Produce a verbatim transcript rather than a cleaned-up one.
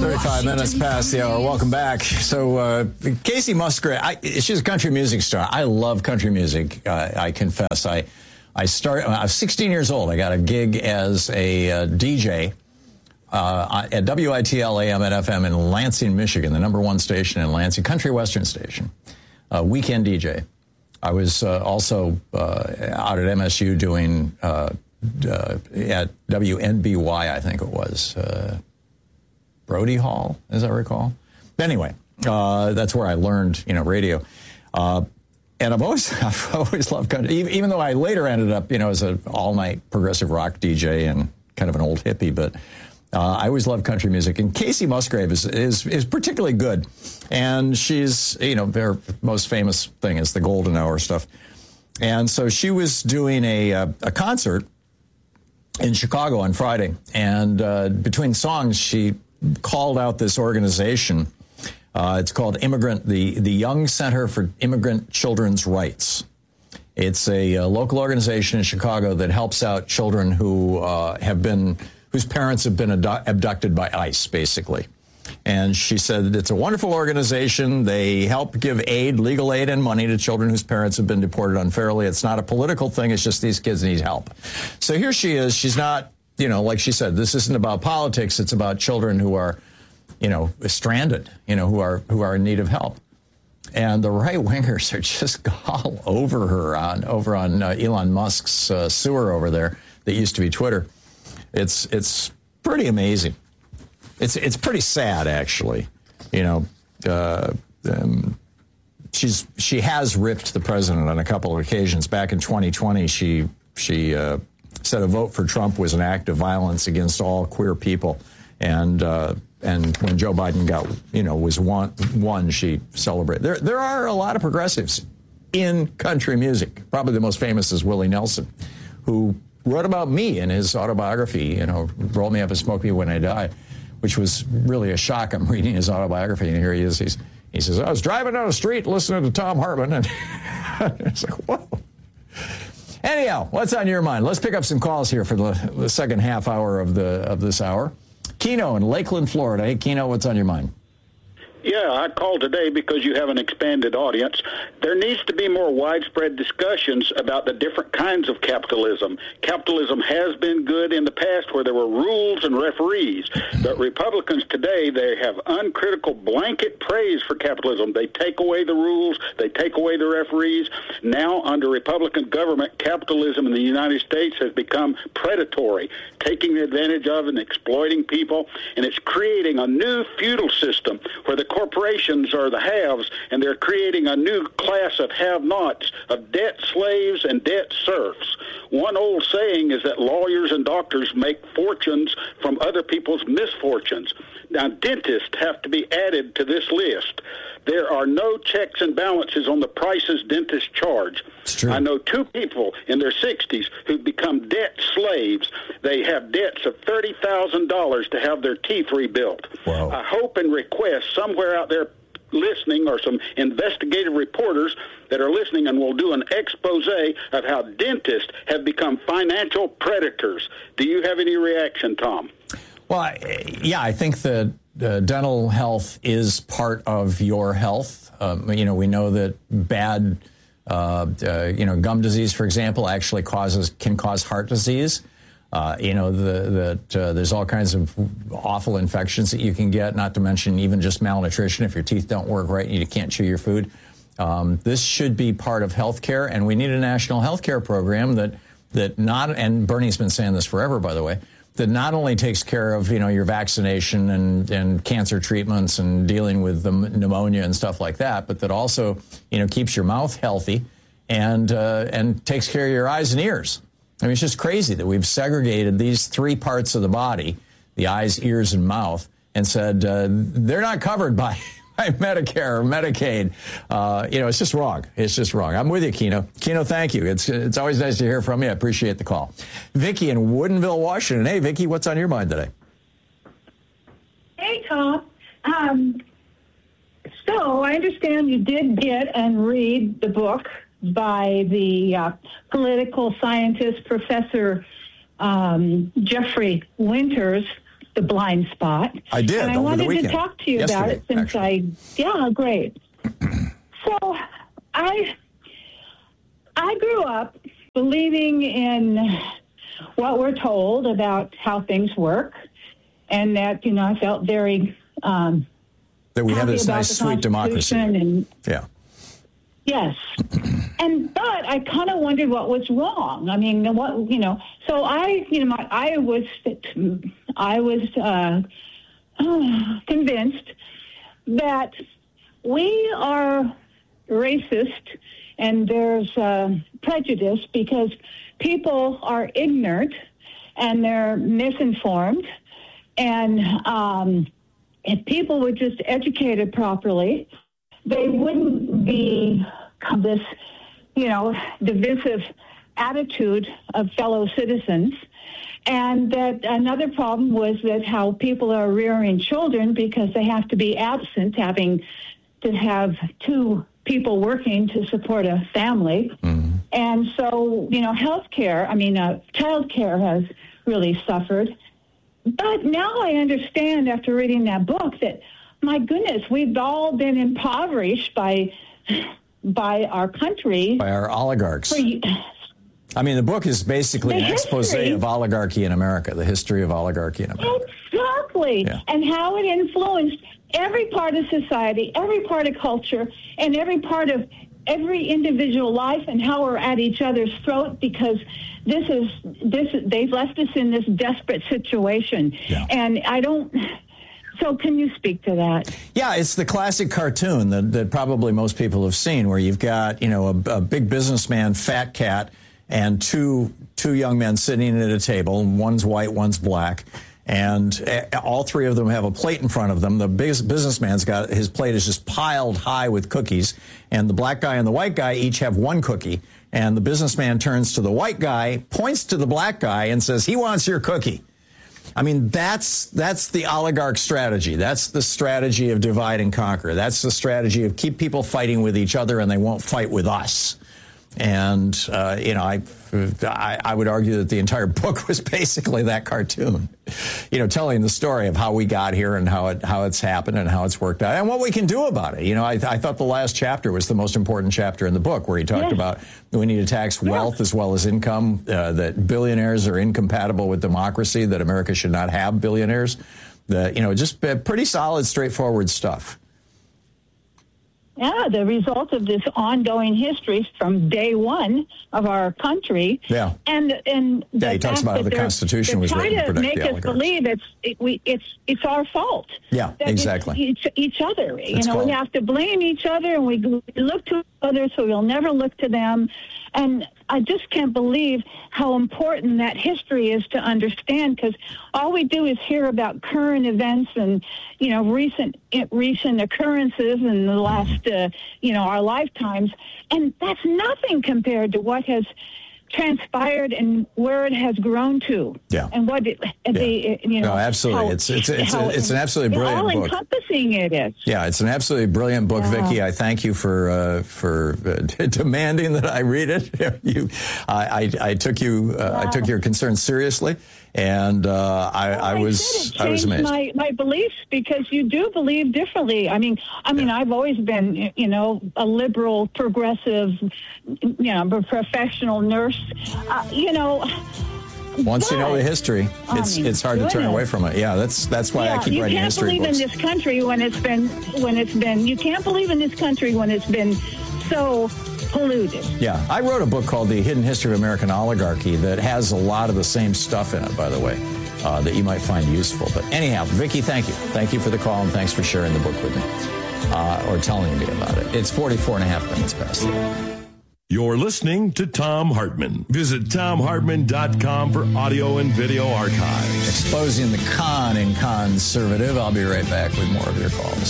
thirty-five minutes past the hour. Welcome back. So, uh, Kacey Musgrave, I, she's a country music star. I love country music. Uh, I confess. I, I started. I was sixteen years old. I got a gig as a uh, D J uh, at W I T L A M and F M in Lansing, Michigan, the number one station in Lansing, country western station, uh, weekend D J. I was uh, also uh, out at M S U doing uh, uh, at W N B Y, I think it was. Uh, Brody Hall, as I recall. Anyway, uh, that's where I learned, you know, radio. Uh, and I've always, I've always loved country, even though I later ended up, you know, as an all-night progressive rock D J and kind of an old hippie. But uh, I always loved country music. And Kacey Musgrave is, is is particularly good. And she's, you know, their most famous thing is the Golden Hour stuff. And so she was doing a a, a concert in Chicago on Friday. And uh, between songs, she called out this organization. Uh, it's called Immigrant, the, the Young Center for Immigrant Children's Rights. It's a, a local organization in Chicago that helps out children who uh, have been, whose parents have been adu- abducted by ICE, basically. And she said it's a wonderful organization. They help give aid, legal aid, and money to children whose parents have been deported unfairly. It's not a political thing. It's just these kids need help. So here she is. She's not, you know, like she said, this isn't about politics. It's about children who are, you know, stranded, you know, who are who are in need of help. And the right wingers are just all over her on over on uh, Elon Musk's uh, sewer over there that used to be Twitter. It's it's pretty amazing. It's it's pretty sad, actually. You know, uh, um, she's she has ripped the president on a couple of occasions. Back in twenty twenty, she she. Uh, said a vote for Trump was an act of violence against all queer people, and uh, and when Joe Biden got, you know, was won, won, she celebrated. There there are a lot of progressives in country music. Probably the most famous is Willie Nelson, who wrote about me in his autobiography. You know, Roll Me Up and Smoke Me When I Die, which was really a shock. I'm reading his autobiography, and here he is. He's he says, I was driving down the street listening to Tom Hartman, and it's like, whoa. Anyhow, what's on your mind? Let's pick up some calls here for the, the second half hour of the of this hour. Keno in Lakeland, Florida. Hey, Keno, what's on your mind? Yeah, I called today because you have an expanded audience. There needs to be more widespread discussions about the different kinds of capitalism. Capitalism has been good in the past where there were rules and referees, but Republicans today, they have uncritical blanket praise for capitalism. They take away the rules, they take away the referees. Now, under Republican government, capitalism in the United States has become predatory, taking advantage of and exploiting people, and it's creating a new feudal system where the corporations are the haves, and they're creating a new class of have-nots, of debt slaves and debt serfs. One old saying is that lawyers and doctors make fortunes from other people's misfortunes. Now, dentists have to be added to this list. There are no checks and balances on the prices dentists charge. I know two people in their sixties who've become debt slaves. They have debts of thirty thousand dollars to have their teeth rebuilt. Wow. I hope and request somewhere out there listening, or some investigative reporters that are listening, and will do an expose of how dentists have become financial predators. Do you have any reaction, Tom? Well, I, yeah, I think that uh, dental health is part of your health. Um, you know, we know that bad, uh, uh, you know, gum disease, for example, actually causes can cause heart disease. Uh, you know, the, that uh, there's all kinds of awful infections that you can get, not to mention even just malnutrition if your teeth don't work right and you can't chew your food. Um, this should be part of health care, and we need a national health care program that, that not, and Bernie's been saying this forever, by the way, that not only takes care of, you know, your vaccination and, and cancer treatments and dealing with the pneumonia and stuff like that, but that also, you know, keeps your mouth healthy and uh, and takes care of your eyes and ears. I mean, it's just crazy that we've segregated these three parts of the body, the eyes, ears, and mouth, and said uh, they're not covered by, by Medicare or Medicaid. Uh, you know, it's just wrong. It's just wrong. I'm with you, Keno. Keno, thank you. It's it's always nice to hear from you. I appreciate the call. Vicky in Woodinville, Washington. Hey, Vicky, what's on your mind today? Hey, Tom. Um, so I understand you did get and read the book by the uh, political scientist, Professor um, Jeffrey Winters, The Blind Spot. I did, and I over wanted the weekend. to talk to you Yesterday, about it since actually. I, yeah, great. So I, I grew up believing in what we're told about how things work, and that, you know, I felt very um, that we have happy this about nice, the sweet democracy. Constitution And, Yeah. yes. And, but I kind of wondered what was wrong. I mean, what, you know, so I, you know, my, I was, I was uh, convinced that we are racist and there's uh, prejudice because people are ignorant and they're misinformed. And um, if people were just educated properly, they wouldn't be this, you know, divisive attitude of fellow citizens. And that another problem was that how people are rearing children because they have to be absent, having to have two people working to support a family. Mm-hmm. And so, you know, healthcare, I mean, uh, childcare has really suffered. But now I understand after reading that book that, my goodness, we've all been impoverished by by our country. By our oligarchs. For, I mean, the book is basically the an expose history, of oligarchy in America, the history of oligarchy in America. Exactly. Yeah. And how it influenced every part of society, every part of culture, and every part of every individual life, and how we're at each other's throat because this is this they've left us in this desperate situation. Yeah. And I don't so can you speak to that? Yeah, it's the classic cartoon that, that probably most people have seen, where you've got, you know, a, a big businessman, fat cat, and two two young men sitting at a table. One's white, one's black. And all three of them have a plate in front of them. The biggest businessman's got his plate is just piled high with cookies. And the black guy and the white guy each have one cookie. And the businessman turns to the white guy, points to the black guy, and says, he wants your cookie. I mean, that's that's the oligarch strategy. That's the strategy of divide and conquer. That's the strategy of keep people fighting with each other and they won't fight with us. And, uh, you know, I, I I would argue that the entire book was basically that cartoon, you know, telling the story of how we got here and how it how it's happened and how it's worked out and what we can do about it. You know, I, I thought the last chapter was the most important chapter in the book, where he talked yes. about we need to tax wealth yes. as well as income, uh, that billionaires are incompatible with democracy, that America should not have billionaires, that, you know, just pretty solid, straightforward stuff. Yeah, the result of this ongoing history from day one of our country. Yeah, and and yeah, he talks about how the Constitution was written to protect the oligarchs. Trying to make us believe it's it, we it's it's our fault. Yeah, exactly. Each, each other, you it's know, called. we have to blame each other, and we look to others, so we'll never look to them. And I just can't believe how important that history is to understand, because all we do is hear about current events and, you know, recent recent occurrences in the last, uh, you know, our lifetimes. And that's nothing compared to what has transpired and where it has grown to. Yeah. And what it, yeah. the, you know. No, absolutely. How, it's it's it's, how, it's an absolutely brilliant all book. All encompassing it is. Yeah, it's an absolutely brilliant book, yeah. Vicki. I thank you for uh, for uh, demanding that I read it. you, I, I, I took you, uh, wow. I took your concerns seriously, and uh, I, well, I was I, I was amazed. My my beliefs, because you do believe differently. I mean, I mean, yeah. I've always been, you know, a liberal, progressive, you know, professional nurse. Uh, you know. Once but, you know the history, it's I mean, it's hard to turn it. away from it. Yeah, that's that's why yeah, I keep writing history books. You can't believe in this country when it's been when it's been. You can't believe in this country when it's been so polluted. Yeah, I wrote a book called The Hidden History of American Oligarchy that has a lot of the same stuff in it, by the way, uh, that you might find useful. But anyhow, Vicki, thank you. Thank you for the call, and thanks for sharing the book with me, uh, or telling me about it. It's forty-four and a half minutes past. You're listening to Thom Hartmann. Visit Thom Hartmann dot com for audio and video archives. Exposing the con in conservative. I'll be right back with more of your calls.